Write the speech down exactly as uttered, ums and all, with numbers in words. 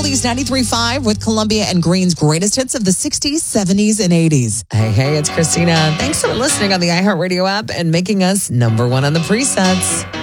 Oldies ninety-three point five with Columbia and Green's greatest hits of the sixties, seventies, and eighties. Hey, hey, it's Christina. Thanks for listening on the iHeartRadio app and making us number one on the presets.